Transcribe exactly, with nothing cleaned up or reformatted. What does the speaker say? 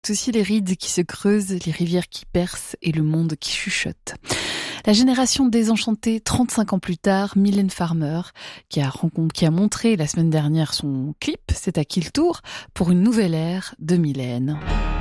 aussi les rides qui se creusent, les rivières qui percent et le monde qui chuchote. La génération désenchantée, trente-cinq ans plus tard, Mylène Farmer, qui a, rencontré, qui a montré la semaine dernière son clip, c'est à qui le tour, pour une nouvelle ère de Mylène.